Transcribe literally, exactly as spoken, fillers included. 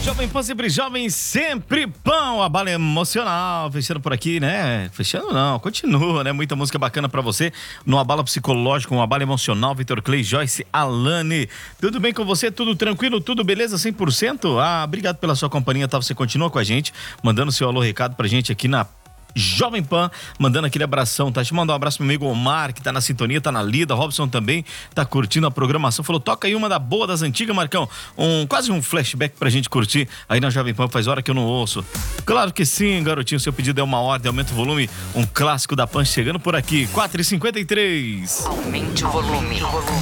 Jovem Pan, sempre jovem, sempre pão. A bala emocional, fechando por aqui, né? Fechando não, continua, né? Muita música bacana pra você no Abala Psicológico, um Abala Emocional. Vitor Clay, Joyce, Alane. Tudo bem com você? Tudo tranquilo? Tudo beleza? cem por cento? Ah, obrigado pela sua companhia, tá? Você continua com a gente, mandando seu alô, recado pra gente aqui na Jovem Pan, mandando aquele abração, tá? Te mandar um abraço pro meu amigo Omar, que tá na sintonia, tá na lida. Robson também tá curtindo a programação. Falou, toca aí uma da boa das antigas, Marcão. Um, quase um flashback pra gente curtir aí na Jovem Pan, faz hora que eu não ouço. Claro que sim, garotinho, seu pedido é uma ordem, aumenta o volume. Um clássico da Pan chegando por aqui, quatro e cinquenta e três. Aumente o volume.